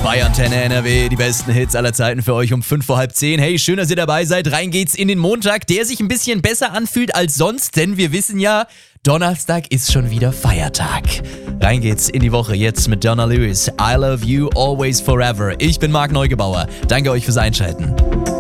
Bei Antenne NRW, die besten Hits aller Zeiten für euch um 5 vor halb 10. Hey, schön, dass ihr dabei seid. Rein geht's in den Montag, der sich ein bisschen besser anfühlt als sonst, denn wir wissen ja, Donnerstag ist schon wieder Feiertag. Rein geht's in die Woche jetzt mit Donna Lewis. I love you always forever. Ich bin Marc Neugebauer. Danke euch fürs Einschalten.